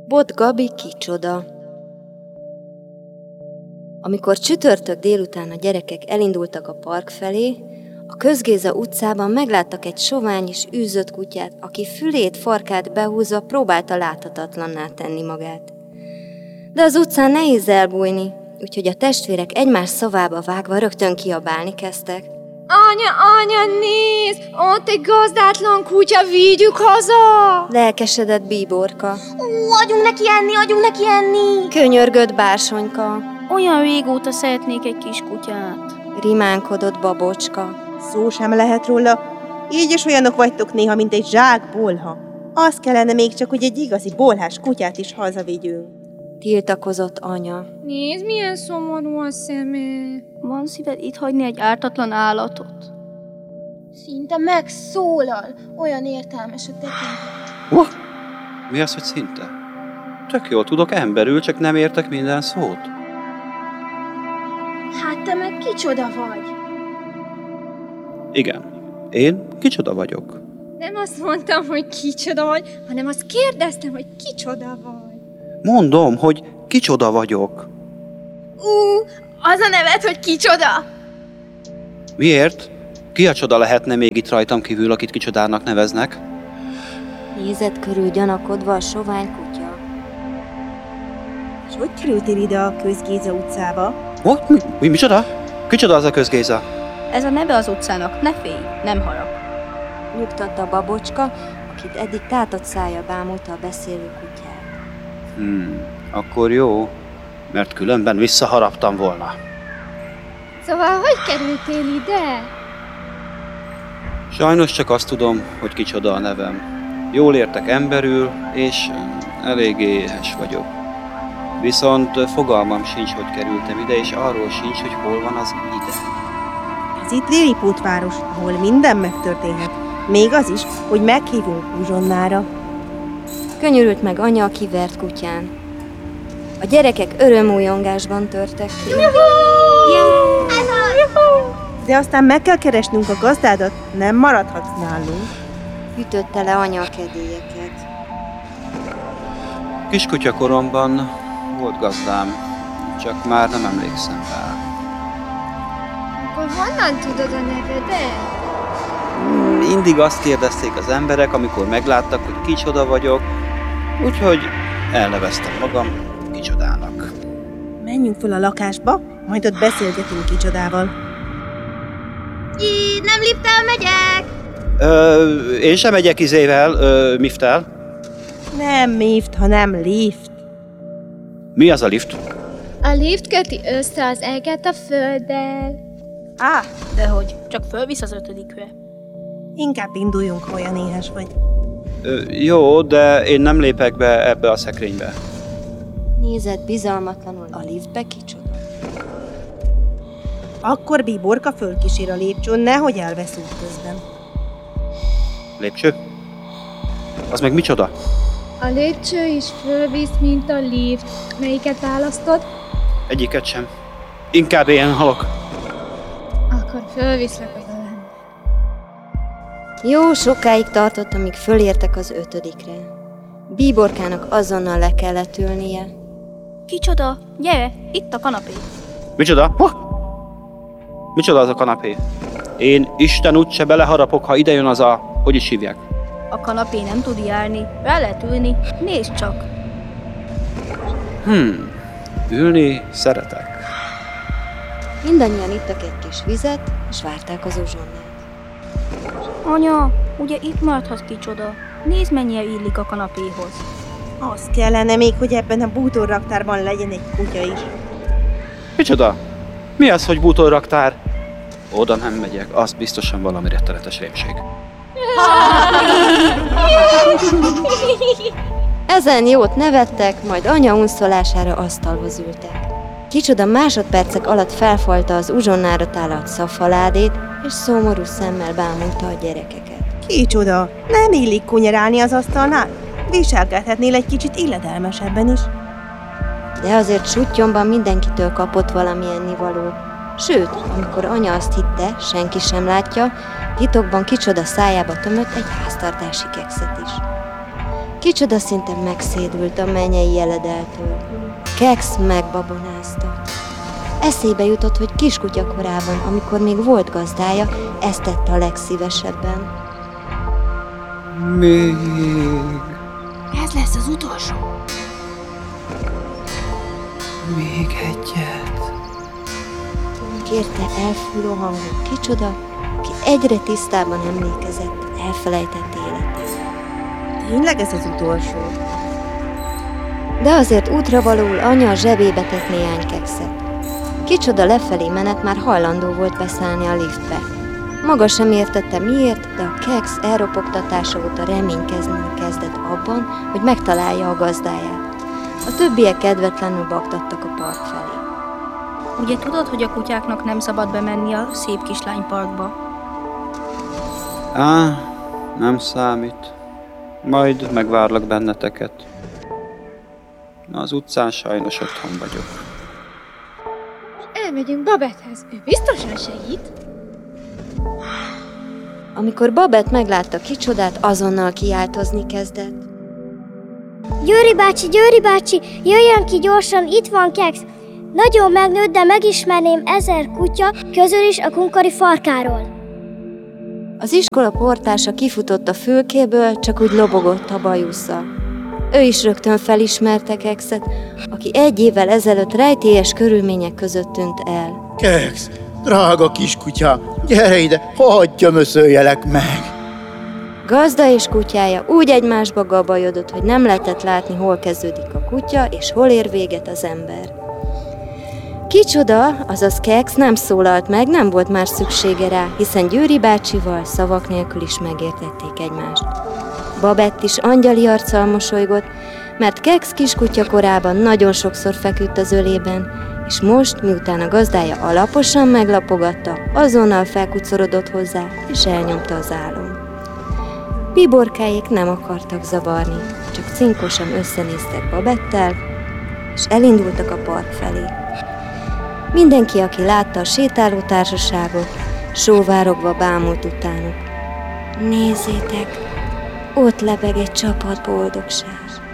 Bot Gabi kicsoda? Amikor csütörtök délután a gyerekek elindultak a park felé, a Közgéza utcában megláttak egy sovány és űzött kutyát, aki fülét, farkát behúzva próbálta láthatatlanná tenni magát. De az utcán nehéz elbújni, úgyhogy a testvérek egymás szavába vágva rögtön kiabálni kezdtek. Anya, nézd! Ott egy gazdátlan kutya, vigyük haza! Lelkesedett Bíborka. Adjunk neki enni! Könyörgött Bársonyka. Olyan régóta szeretnék egy kis kutyát. Rimánkodott Babocska. Szó sem lehet róla. Így is olyanok vagytok néha, mint egy zsák bolha. Az kellene még csak, hogy egy igazi bolhás kutyát is hazavigyünk. Tiltakozott anya. Nézd, milyen szomorú a szeme. Van szíved itt hagyni egy ártatlan állatot? Szinte megszólal. Olyan értelmes a tekintet. Mi az, hogy szinte? Tök jól tudok emberül, csak nem értek minden szót. Hát te meg kicsoda vagy? Igen, én kicsoda vagyok. Nem azt mondtam, hogy kicsoda vagy, hanem azt kérdeztem, hogy kicsoda vagy. Mondom, hogy kicsoda vagyok. Az a neved, hogy kicsoda? Miért? Ki a csoda lehetne még itt rajtam kívül, akit kicsodának neveznek? Nézett körül gyanakodva a sovány kutya. És hogy kerültél ide a Közgéza utcába? Micsoda? Kicsoda az a Közgéza? Ez a neve az utcának, ne félj, nem harag. Nyugtatta Babocska, akit eddig tátott szája bámulta a beszélő kutyát. Akkor jó, mert különben visszaharaptam volna. Szóval, hogy kerültél ide? Sajnos csak azt tudom, hogy kicsoda a nevem. Jól értek emberül, és eléggé éhes vagyok. Viszont fogalmam sincs, hogy kerültem ide, és arról sincs, hogy hol van az ide. Ez itt Lilliput város, ahol minden megtörténhet. Még az is, hogy meghívunk uzsonnára. Könyörült meg anya a kivert kutyán. A gyerekek örömújongásban törtek ki. De aztán meg kell keresnünk a gazdádat, nem maradhatsz nálunk. Ütötte le anya a kedélyeket. Kiskutya koromban volt gazdám, csak már nem emlékszem rá. Akkor honnan tudod a nevedet? Mindig azt kérdezték az emberek, amikor megláttak, hogy kicsoda vagyok, úgyhogy elneveztem magam kicsodának. Menjünk fel a lakásba, majd ott beszélgetünk kicsodával. Nem lifttel megyek! Én sem megyek izével, miftel. Nem lift, hanem lift. Mi az a lift? A lift köti össze az eget a földdel. Dehogy, csak fölvisz az 5-re. Inkább induljunk, ha olyan éhes vagy. Jó, de én nem lépek be ebbe a szekrénybe. Nézett bizalmatlanul a liftbe kicsoda. Akkor Bíborka fölkísér a lépcsőn, nehogy elvesz út közben. Lépcső? Az meg micsoda? A lépcső is fölvisz, mint a lift. Melyiket választod? Egyiket sem. Inkább én halok. Akkor fölviszlek oda lenni. Jó sokáig tartott, amíg fölértek az 5-re. Bíborkának azonnal le kellett ülnie. Kicsoda, gyere, itt a kanapé. Micsoda? Micsoda az a kanapé? Én Isten úgyse beleharapok, ha idejön az a... Hogy is hívják? A kanapé nem tud járni, rá lehet ülni, nézd csak. Ülni szeretek. Mindannyian ittak egy kis vizet, és várták az uzsonnát. Anya, ugye itt maradhat kicsoda. Nézd, mennyire illik a kanapéhoz. Az kellene még, hogy ebben a bútorraktárban legyen egy kutya is. Micsoda? Mi az, hogy bútorraktár? Oda nem megyek, az biztosan valami rettenetes rémség. Ezen jót nevettek, majd anya unszolására asztalhoz ültek. Kicsoda másodpercek alatt felfalta az uzsonnára tálalt szafaládét, és szomorú szemmel bámulta a gyerekeket. Kicsoda, nem illik kunyerálni az asztalnál? Viselkedhetnél egy kicsit illedelmesebben is. De azért suttyomban mindenkitől kapott valami ennivaló. Sőt, amikor anya azt hitte, senki sem látja, titokban kicsoda szájába tömött egy háztartási kekszet is. Kicsoda szinte megszédült a mennyei jeledeltől. Keksz megbabonázta. Eszébe jutott, hogy kiskutya korában, amikor még volt gazdája, ezt tette a legszívesebben. Még... Ez lesz az utolsó. Még egyet. Kérte elfúró hangon Kicsoda, aki egyre tisztában emlékezett elfelejtett életét. Tényleg ez az utolsó? De azért útra valóul anya a zsebébe tett néhány kekszet. Kicsoda lefelé menet már hajlandó volt beszállni a liftbe. Maga sem értette miért, de a keksz elropogtatása óta reménykezni kezdett abban, hogy megtalálja a gazdáját. A többiek kedvetlenül baktattak a park felé. Ugye tudod, hogy a kutyáknak nem szabad bemenni a szép kislányparkba? Nem számít. Majd megvárlak benneteket. Az utcán sajnos otthon vagyok. Elmegyünk Babettehez. Ő biztosan segít. Amikor Babett meglátta Kicsodát, azonnal kiáltozni kezdett. Győri bácsi, jöjjön ki gyorsan, itt van Keksz. Nagyon megnőtt, de megismerném 1000 kutya közül is a kunkori farkáról. Az iskola portása kifutott a fülkéből, csak úgy lobogott a bajusza. Ő is rögtön felismerte Kekszet, aki 1 évvel ezelőtt rejtélyes körülmények között tűnt el. Keksz, drága kiskutya, gyere ide, hadd gyömöszöljelek meg! Gazda és kutyája úgy egymásba gabajodott, hogy nem lehetett látni, hol kezdődik a kutya, és hol ér véget az ember. Kicsoda, azaz Keksz nem szólalt meg, nem volt már szüksége rá, hiszen Győri bácsival szavak nélkül is megértették egymást. Babett is angyali arccal mosolygott, mert Keksz kiskutya korában nagyon sokszor feküdt az ölében, és most, miután a gazdája alaposan meglapogatta, azonnal felkucorodott hozzá, és elnyomta az álom. Piborkáék nem akartak zavarni, csak cinkosan összenéztek Babettel, és elindultak a park felé. Mindenki, aki látta a sétáló társaságot, sóvárogva bámult utánuk. Nézzétek, ott lebeg egy csapat boldogság.